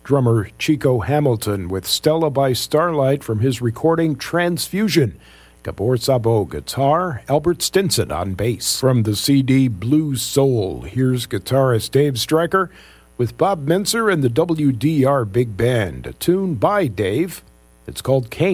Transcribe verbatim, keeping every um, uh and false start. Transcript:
Drummer Chico Hamilton with Stella by Starlight from his recording Transfusion. Gabor Szabo guitar, Albert Stinson on bass. From the C D Blue Soul, here's guitarist Dave Stryker with Bob Mintzer and the W D R Big Band, a tune by Dave. It's called King.